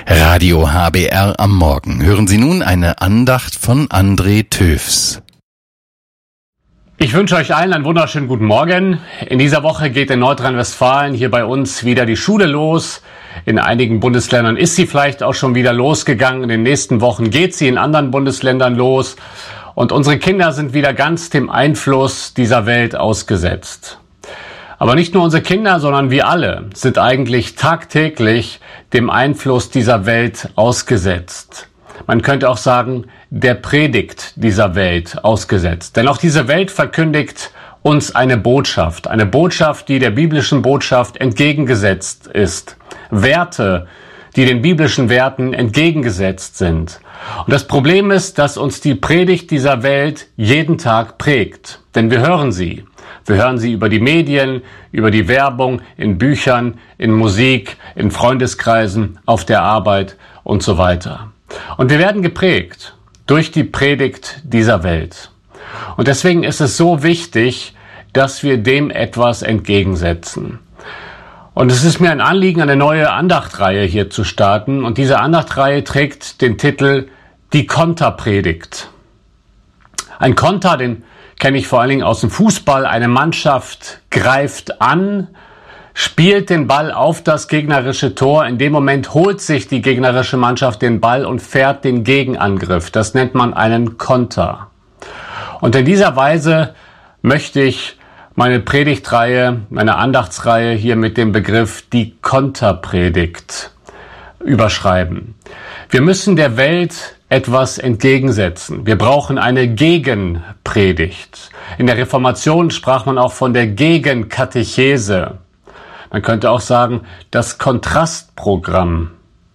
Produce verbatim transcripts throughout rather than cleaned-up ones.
Radio H B R am Morgen. Hören Sie nun eine Andacht von André Töfs. Ich wünsche euch allen einen wunderschönen guten Morgen. In dieser Woche geht in Nordrhein-Westfalen hier bei uns wieder die Schule los. In einigen Bundesländern ist sie vielleicht auch schon wieder losgegangen. In den nächsten Wochen geht sie in anderen Bundesländern los. Und unsere Kinder sind wieder ganz dem Einfluss dieser Welt ausgesetzt. Aber nicht nur unsere Kinder, sondern wir alle sind eigentlich tagtäglich dem Einfluss dieser Welt ausgesetzt. Man könnte auch sagen, der Predigt dieser Welt ausgesetzt. Denn auch diese Welt verkündigt uns eine Botschaft. Eine Botschaft, die der biblischen Botschaft entgegengesetzt ist. Werte, die den biblischen Werten entgegengesetzt sind. Und das Problem ist, dass uns die Predigt dieser Welt jeden Tag prägt. Denn wir hören sie. Wir hören sie über die Medien, über die Werbung, in Büchern, in Musik, in Freundeskreisen, auf der Arbeit und so weiter. Und wir werden geprägt durch die Predigt dieser Welt. Und deswegen ist es so wichtig, dass wir dem etwas entgegensetzen. Und es ist mir ein Anliegen, eine neue Andachtreihe hier zu starten. Und diese Andachtreihe trägt den Titel Die Konterpredigt. Ein Konter, den kenne ich vor allen Dingen aus dem Fußball. Eine Mannschaft greift an, spielt den Ball auf das gegnerische Tor. In dem Moment holt sich die gegnerische Mannschaft den Ball und fährt den Gegenangriff. Das nennt man einen Konter. Und in dieser Weise möchte ich meine Predigtreihe, meine Andachtsreihe hier mit dem Begriff die Konterpredigt überschreiben. Wir müssen der Welt etwas entgegensetzen. Wir brauchen eine Gegenpredigt. In der Reformation sprach man auch von der Gegenkatechese. Man könnte auch sagen, das Kontrastprogramm.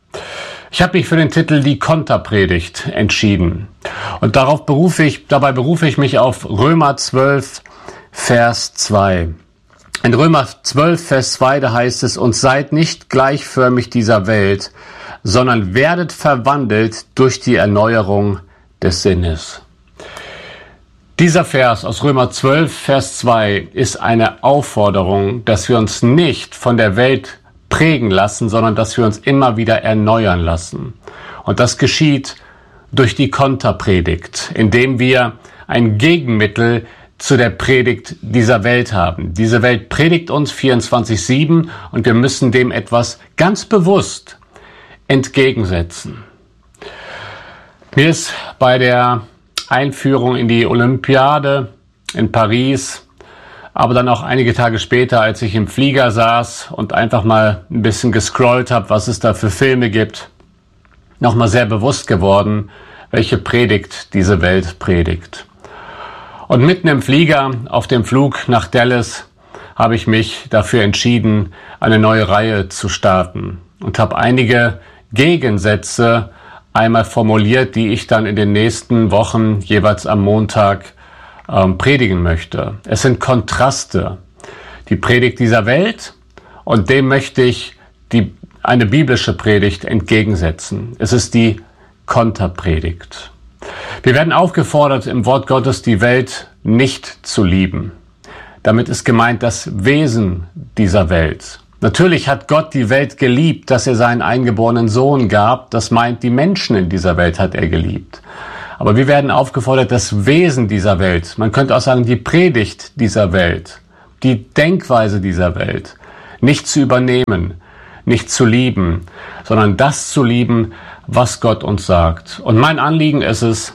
Ich habe mich für den Titel die Konterpredigt entschieden. Und darauf berufe ich, dabei berufe ich mich auf Römer zwölf, Vers zwei. In Römer zwölf, Vers zwei, da heißt es, und seid nicht gleichförmig dieser Welt, sondern werdet verwandelt durch die Erneuerung des Sinnes. Dieser Vers aus Römer zwölf, Vers zwei ist eine Aufforderung, dass wir uns nicht von der Welt prägen lassen, sondern dass wir uns immer wieder erneuern lassen. Und das geschieht durch die Konterpredigt, indem wir ein Gegenmittel zu der Predigt dieser Welt haben. Diese Welt predigt uns vierundzwanzig sieben und wir müssen dem etwas ganz bewusst entgegensetzen. Mir ist bei der Einführung in die Olympiade in Paris, aber dann auch einige Tage später, als ich im Flieger saß und einfach mal ein bisschen gescrollt habe, was es da für Filme gibt, nochmal sehr bewusst geworden, welche Predigt diese Welt predigt. Und mitten im Flieger, auf dem Flug nach Dallas, habe ich mich dafür entschieden, eine neue Reihe zu starten und habe einige Gegensätze einmal formuliert, die ich dann in den nächsten Wochen jeweils am Montag ähm, predigen möchte. Es sind Kontraste. Die Predigt dieser Welt und dem möchte ich die, eine biblische Predigt entgegensetzen. Es ist die Konterpredigt. Wir werden aufgefordert, im Wort Gottes die Welt nicht zu lieben. Damit ist gemeint das Wesen dieser Welt. Natürlich hat Gott die Welt geliebt, dass er seinen eingeborenen Sohn gab. Das meint, die Menschen in dieser Welt hat er geliebt. Aber wir werden aufgefordert, das Wesen dieser Welt, man könnte auch sagen, die Predigt dieser Welt, die Denkweise dieser Welt, nicht zu übernehmen, nicht zu lieben, sondern das zu lieben, was Gott uns sagt. Und mein Anliegen ist es,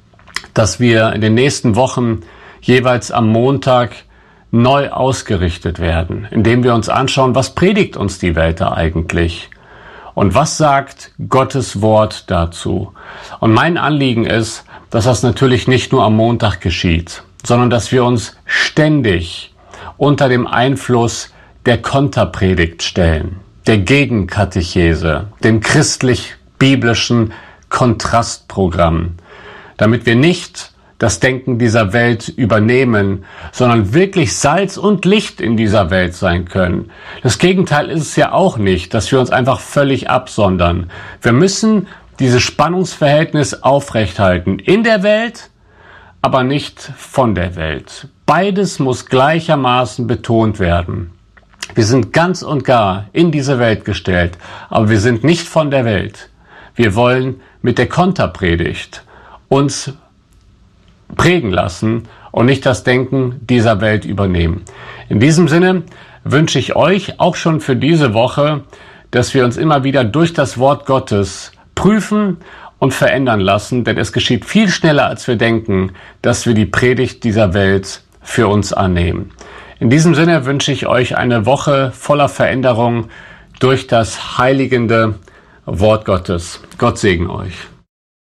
dass wir in den nächsten Wochen jeweils am Montag neu ausgerichtet werden, indem wir uns anschauen, was predigt uns die Welt da eigentlich und was sagt Gottes Wort dazu. Und mein Anliegen ist, dass das natürlich nicht nur am Montag geschieht, sondern dass wir uns ständig unter dem Einfluss der Konterpredigt stellen, der Gegenkatechese, dem christlich-biblischen Kontrastprogramm, damit wir nicht das Denken dieser Welt übernehmen, sondern wirklich Salz und Licht in dieser Welt sein können. Das Gegenteil ist es ja auch nicht, dass wir uns einfach völlig absondern. Wir müssen dieses Spannungsverhältnis aufrechthalten in der Welt, aber nicht von der Welt. Beides muss gleichermaßen betont werden. Wir sind ganz und gar in diese Welt gestellt, aber wir sind nicht von der Welt. Wir wollen mit der Konterpredigt uns prägen lassen und nicht das Denken dieser Welt übernehmen. In diesem Sinne wünsche ich euch auch schon für diese Woche, dass wir uns immer wieder durch das Wort Gottes prüfen und verändern lassen, denn es geschieht viel schneller, als wir denken, dass wir die Predigt dieser Welt für uns annehmen. In diesem Sinne wünsche ich euch eine Woche voller Veränderung durch das heiligende Wort Gottes. Gott segne euch.